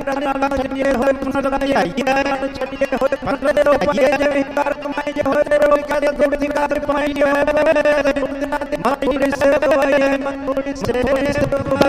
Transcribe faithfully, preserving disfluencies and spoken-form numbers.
ਛੱਡੀਏ ਹੋਏ ਪੁਨਰ ਲਗਾਈਏ ਛੱਡੀਏ ਹੋਏ ਫਰਲੇ ਰੋ ਪਾਈਏ ਜਿਵੇਂ ਕਰ ਕਮਾਈ ਜੇ ਹੋਏ ਰੋ ਕੇ ਦੁੱਧ ਦੀ ਕਾਰ ਪਾਈ ਜੇ ਹੋਏ ਮਾਈ ਸੇ ਦਵਾਈਏ ਮੰਗੂੜੀ ਸੇ